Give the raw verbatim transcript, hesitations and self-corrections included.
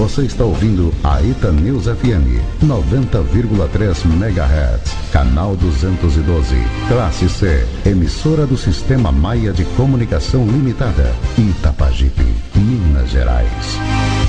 Você está ouvindo a Eta News F M, noventa vírgula três megahertz, canal duzentos e doze, classe C, emissora do Sistema Maia de Comunicação Limitada, Itapajipe, Minas Gerais.